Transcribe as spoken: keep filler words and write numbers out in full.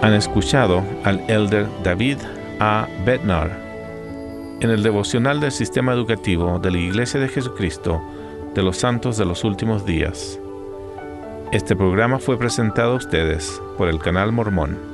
Han escuchado al elder David A. Bednar en el devocional del Sistema Educativo de la Iglesia de Jesucristo de los Santos de los Últimos Días. Este programa fue presentado a ustedes por el Canal Mormón.